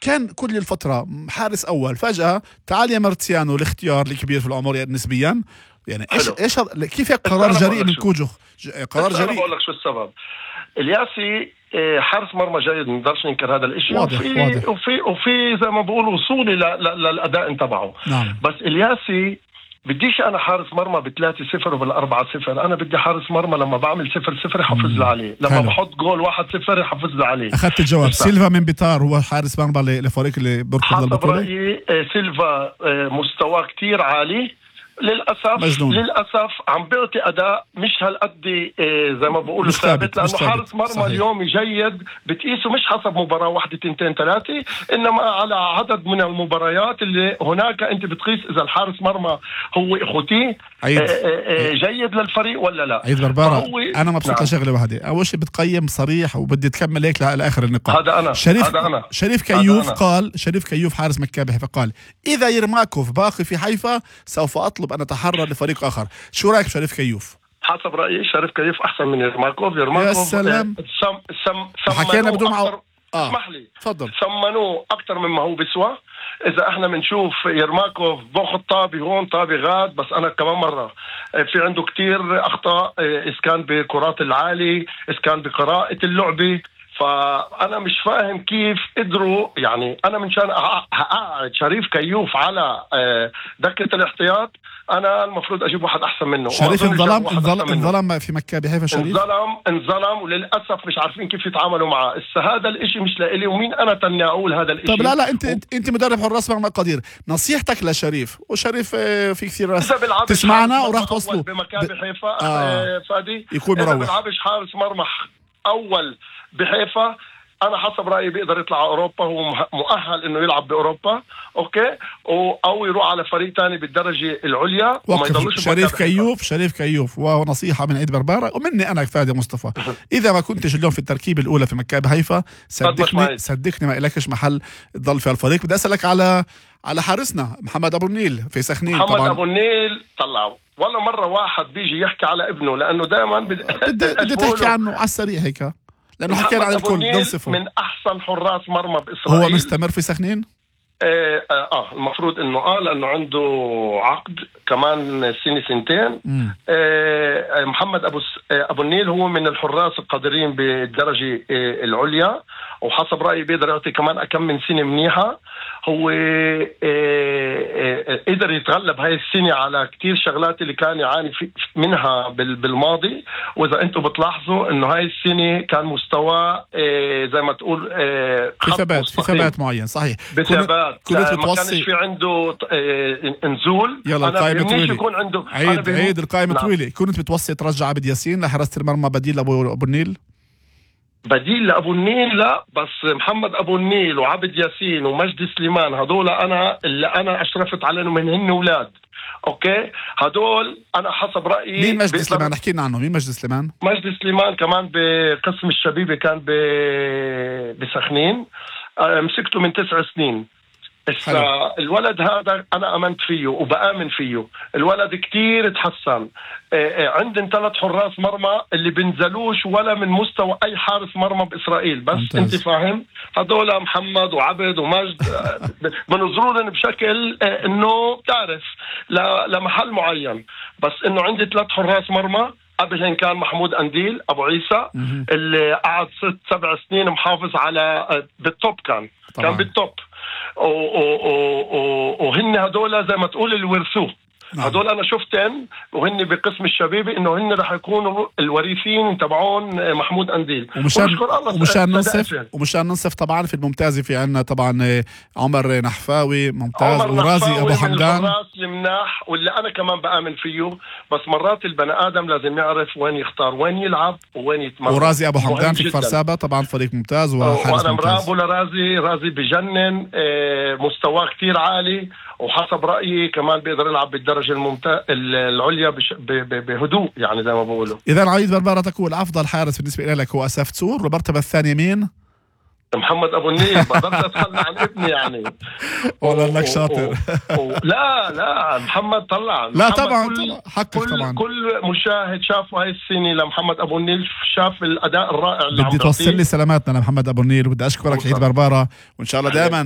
كان كل الفترة حارس أول، فجأة تعال يا مارتيانو الاختيار الكبير في العمر نسبيا. يعني ايش كيف قرار جريء من كوجو؟ قرار جريء. انا بقول لك شو السبب. الياسي حارس مرمى جيد، ما نقدرش ننكر هذا الاشي. واضح. وفي زي ما بقولوا وصولي للاداء تبعه. نعم. بس الياسي بديش انا حارس مرمى ب3-0 وبال4-0، انا بدي حارس مرمى لما بعمل 0-0 يحافظ لي عليه، لما بحط جول 1-0 يحافظ لي عليه. اخذت الجواب. سيلفا من بيتار هو حارس مرمى لفريق اللي بيركض للبطولة. حسب رأيي سيلفا مستواه كتير عالي، للأسف عم بيعطي أداء مش هالقد زي ما بقولوا ثابت، لأنه حارس مرمى اليوم جيد بتقيسه مش حسب مباراة واحدة 2-3، إنما على عدد من المباريات اللي هناك أنت بتقيس إذا الحارس مرمى هو إخوتي جيد للفريق ولا لا. عيد بربارة أنا مبسوط لشغلة واحدة. أول شيء بتقيم صريح وبدي تكمل هيك لآخر النقاط. هذا أنا شريف كيوف قال، شريف كيوف حارس مكابي حيفا قال إذا يرماكوف باقي في حيفا سوف أطلب أن أتحرر لفريق آخر. شو رأيك شريف كيوف؟ حسب رأيي شريف كيوف أحسن من يرماكوف. يا سلام. حكينا بدون اسمح لي تفضل. ثمنوه أكتر مما هو بسوى. إذا إحنا بنشوف يرماكوف باخد طابي هون طابي غاد، بس أنا كمان مرة في عنده كتير أخطاء، إذا كان بكرات العالي إذا كان بقراءة اللعبة. فأنا مش فاهم كيف قدروا، يعني أنا من شان أقعد شريف كيوف على دكة الاحتياط، أنا المفروض أجيب واحد أحسن منه. شريف انظلم في مكابي حيفا. شريف انظلم وللأسف مش عارفين كيف يتعاملوا معه. هذا الاشي مش لإلي، ومين أنا تني أقول هذا الاشي. طب لا أنت مدرب حراس مرمى قدير، نصيحتك لشريف، وشريف في كثير ناس تسمعنا وراح توصلوا بمكابي حيفا فادي يكون مروح. إذا بلعبش حارس مرمى أول بحيفا، أنا حسب رأيي بيقدر يطلع أوروبا، هو مؤهل إنه يلعب بأوروبا، أوكي، أو يروح على فريق تاني بالدرجة العليا وما يضلوش. شريف كيوف ونصيحة من عيد بربارة ومني أنا فادي مصطفى، إذا ما كنتش اليوم في التركيبة الأولى في مكابي حيفا صدقني ما إلكش محل تضل في الفريق. بدي أسألك على حارسنا محمد أبو النيل في سخنين. محمد أبو النيل طلعوا ولا مرة واحد بيجي يحكي على ابنه، لأنه دائما بدي تحكي عنه على السريع هيك، لأنه حكينا عن الكل. من أحسن حراس مرمى بإسرائيل. هو مستمر في سخنين؟ المفروض إنه لأنه عنده عقد كمان سنتين. محمد أبو النيل هو من الحراس القادرين بالدرجة العليا، وحسب رأيي بيقدر يعطي كمان أكم من سنة منيحة. هو قدر يتغلب هاي السنة على كتير شغلات اللي كان يعاني منها بالماضي. وإذا أنتم بتلاحظوا إنه هاي السنة كان مستوى زي ما تقول في ثبات معين. صحيح، بثبات، ما كانش في عنده نزول. يلا القائمة طويلة. يكون عنده عيد القائمة طويلة. كنت بتوصي ترجع عبد ياسين لحراسة المرمى بديل لأبو النيل؟ بديل لأبو النيل لا، بس محمد أبو النيل وعبد ياسين ومجدي سليمان هدول اللي أنا أشرفت عليهم، من هن أولاد. أوكي، هدول أنا حسب رأيي. مين مجدي سليمان؟ احكي لنا عنه. مين مجدي سليمان؟ مجدي سليمان كمان بقسم الشبيبة، كان بسخنين، مسكته من 9 سنين. الولد هذا أنا أمنت فيه وبآمن فيه. الولد كتير تحسن. عندنا 3 حراس مرمى اللي بنزلوش ولا من مستوى أي حارس مرمى بإسرائيل، بس ممتاز. أنت فاهم، هدول محمد وعبد ومجد بنظرون بشكل إنه تعرف لمحل معين، بس إنه عندي 3 حراس مرمى. قبلهم كان محمود أنديل أبو عيسى اللي قعد 6-7 سنين محافظ على بالتوب، كان بالتوب. وهن هدول زي ما تقول اللي ورثوه. هدول أنا شفتن وهن بقسم الشبيبة إنه هن رح يكونوا الوريثين تبعون محمود أنديل. ومشان ننصف طبعا في الممتازة في عنا طبعا عمر نحفاوي ممتاز، ورازي أبو حمدان الراس المناح واللي أنا كمان بآمن فيه. بس مرات البني آدم لازم يعرف وين يختار، وين يلعب وين يتمرن. ورازي أبو حمدان في كفر سابا طبعا فريق ممتاز وحارس وأنا ممتاز. رازي بجنن، مستواه كتير عالي، وحسب رأيي كمان بيقدر يلعب بالدرجة العليا بهدوء، يعني زي ما بقولوا. إذا عيد بربارة تقول أفضل حارس بالنسبة لك هو أساف تسور، والمرتبة الثانية مين؟ محمد أبو النيل. بقدرش أتخلى عن ابني يعني. والله لك شاطر. لا محمد طلع. لا طبعا حقك طبعا. كل مشاهد شافه هاي السنة لمحمد أبو النيل شاف الأداء الرائع اللي بدي توصل لي سلاماتنا لمحمد أبو النيل، وبدي أشكرك عيد بربارة، وإن شاء الله دائما